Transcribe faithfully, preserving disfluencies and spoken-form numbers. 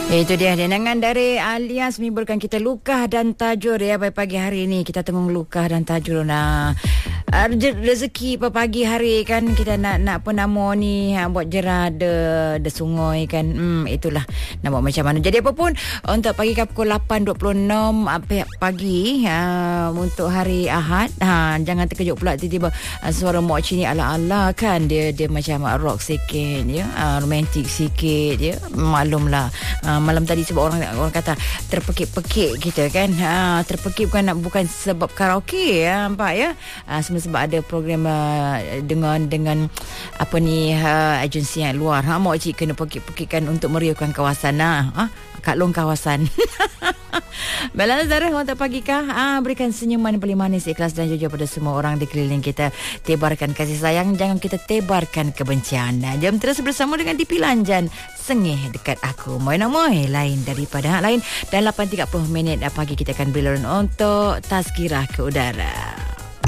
Itu dia denangan dari Alias menimbulkan kita Lukah dan Tajur ya. Pada pagi hari ini kita tengok Lukah dan Tajur. Nah, rezeki pada pagi hari kan kita nak nak penamo ni ha, buat jerah de, de sungai kan. Hmm, itulah nak buat macam mana. Jadi apa pun untuk pagi ke pukul lapan dua puluh enam pagi ha, untuk hari Ahad. Ha, jangan terkejut pula tiba-tiba ha, suara Mok Cik ni ala-ala kan. Dia dia macam rock sikit ya, ha, romantik sikit ya. Maklumlah. Ha, malam tadi sebab orang orang kata terpekik-pekik kita kan. Ha, terpekik bukan bukan sebab karaoke ya, nampak ya. Ha, sebab ada program uh, dengan dengan apa ni uh, agensi yang luar. Ha, Mak Cik kena pekik-pekikkan untuk meriahkan kawasan nah. Ha, kat long kawasan. Baiklah Zara, untuk pagi kah ah, berikan senyuman yang paling manis, ikhlas dan jujur pada semua orang di keliling kita. Tebarkan kasih sayang, jangan kita tebarkan kebencian. Jom terus bersama dengan Dipi Lanjan, Sengih Dekat Aku. Moy nak moy lain daripada hak lain. Dan lapan tiga puluh minit pagi kita akan beri laluan untuk Tazkirah ke Udara.